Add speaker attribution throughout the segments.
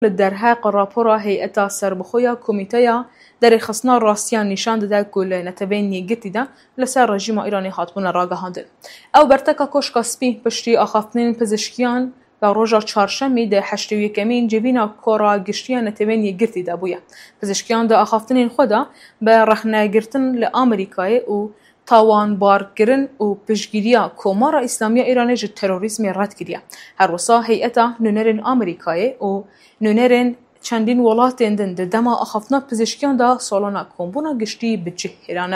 Speaker 1: لدرهاق راپورا هیئتا سربخویا کمیتهیا در خصنا راستیان نشان داده که نتبین یگتی ده لسر رژیم ایرانی هاتبون راگهاندن. او برتکا کشکا سپی پشتی آخافتنین پزشکیان و روژا چهارشنبه ده 81مین جبینا کورا گشتیان نتبین یگتی ده بویا. پزشکیان ده آخافتنین خدا به رخنه‌گرتن لآمریکای و تاوان بارکردن و پشتگیری کمار اسلامی ایرانی جد تروریسم رد کردیه. هر وسا هیئتا نونرین آمریکایی و نونرین چندین ولاتین دند دما آخافتنا پزشکیان دا سالانه کمبونا گشتی بجهرانه.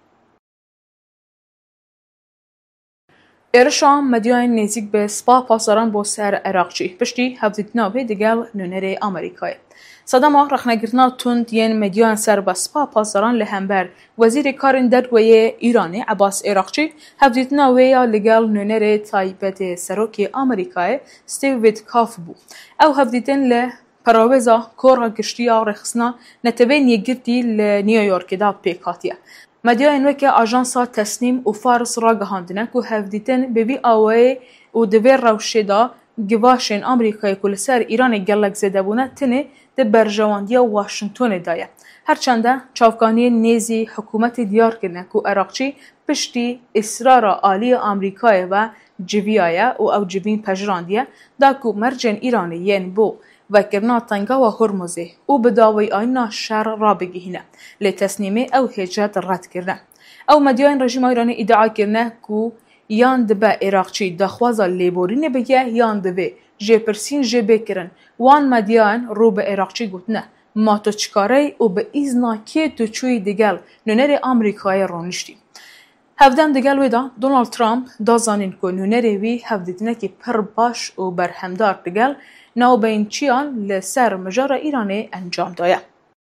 Speaker 1: ایرشا مدیان نزدیک به سپاه پاسداران با سر عراقچی پشتی هفدیتنا به دیگر نونر آمریکایی. صدام رخنه‌گرتنا تند ین مدیان سر به سپاه پاسداران لهمبر وزیر کارن درویه ایرانی عباس عراقچی هفدیتنا ویا لگل نونر تایبت سروکی آمریکایی استیو ویتکاف بو. او هفدیتن له پراوزا کورا گشتیا رخصنا نتبین یگرتی لنیویورک دا پیکاتیه. مدیان وکه آژانسا تسنیم و فارس را گهاندنه که هفدیتن ببی آوی و دویر روشه دا گواشن آمریکای کل سر ایران گلک زده بونه تنه ده برجواندی واشنطن دایه. هرچنده چاوکانی نیزی حکومت دیار کنه که عراقچی پشتی اصرار عالی آمریکای و جویایه و او جبین پجراندیه دا که مرجن ایرانی ین بو و کرنا تنگا و هرمزه او بداوی آینا شر را بگیهنه لتسنیمه او هجرت رد کرده. او مدیان رژیم ایرانی ادعا کرده که یان دبه عراقچی دخوازا لیبورین بگه یان دبه جپرسین جبه کرن وان مدیان رو به عراقچی گوتنه ما تو چکاره و به ایزنا که تو چوی دیگل نونر آمریکای رونشتی. هفدم دیگل ویدا دونالد ترامپ دازانین که نونر وی هفدیتنه که پر باش و برهمدار دیگل ناو بین چیان لسر مجار ایرانی انجام دایا.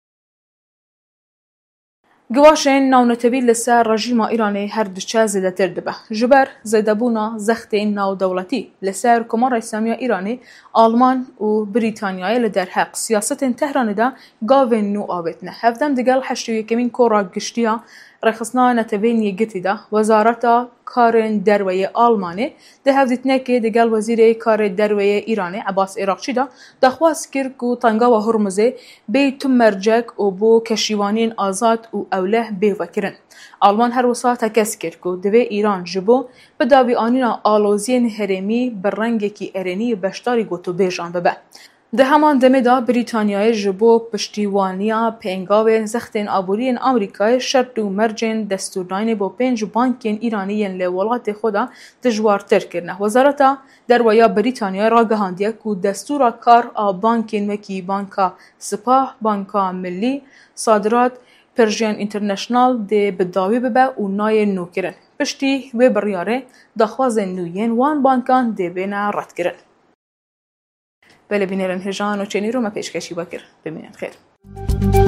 Speaker 1: گواشن ناو نتبی لسر رژیم ایرانی هر دوچه زیده تر دبه. جبر زیده بونا زخت ناو دولتی لسر کمار اسلامی ایرانی آلمان و بریتانیای لدر حق سیاست تهران ده گاوین نو آبتنه. هفدم دیگل 81مین کورا گشتیا رخصنا نتبین یگتی ده وزارت کارن درویه آلمانی ده هفدیتنه که دیگل وزیر کار درویه ایرانی عباس عراقچی ده دخواست کرد که تنگا و هرمزه بی تو مرجک و بو کشیوانین آزاد و اوله بیوکرن. آلمان هر وسا تکس کرد که دوی ایران جبو به داوی آنینا آلوزین هرمی بررنگی که ارنی بشتاری گوتو بیجان ببه. ده همان دمه دا بریتانیای جبو پشتیوانیا پینگاوین زختین آبورین آمریکای شرط و مرجن دستورداین با 5 بانکین ایرانیین لولات خدا دجوارتر کرنه. وزارت درویا بریتانیا را گهاندیه که دستور کار بانکین وکی بانکا سپاه، بانکا ملی، صادرات پرژین اینترنشنال ده بداوی ببه و نای نو کرن. پشتی و بریاره دخواز نوین وان بانکان ده بینه رد کرن. بله بینرن هجان و چنی رو ما پیشکشی بکر. ببینید خیر.